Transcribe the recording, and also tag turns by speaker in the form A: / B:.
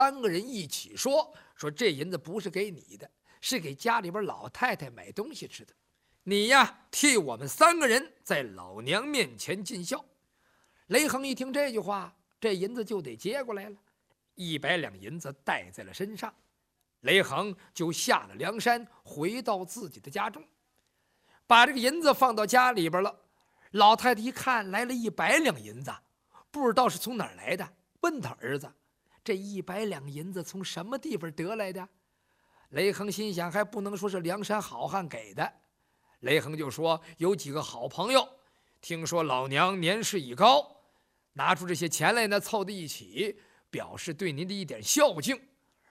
A: 3个人一起说这银子不是给你的，是给家里边老太太买东西吃的。你呀，替我们3个人在老娘面前尽孝。雷横一听这句话，这银子就得接过来了，100两银子带在了身上。雷横就下了梁山，回到自己的家中，把这个银子放到家里边了。老太太一看来了100两银子，不知道是从哪儿来的，问他儿子：“这100两银子从什么地方得来的？”雷横心想，还不能说是梁山好汉给的。雷横就说：“有几个好朋友，听说老娘年事已高，拿出这些钱来呢，凑在一起，表示对您的一点孝敬。